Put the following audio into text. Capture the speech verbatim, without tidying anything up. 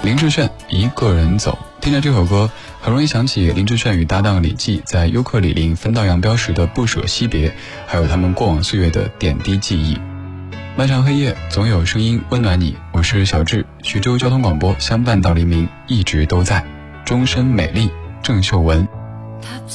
林志炫一个人走。听着这首歌，很容易想起林志炫与搭档李记在优客李林分道扬镳时的不舍惜别，还有他们过往岁月的点滴记忆。漫长黑夜，总有声音温暖你。我是小智，徐州交通广播相伴到黎明，一直都在。终身美丽，郑秀文。 踏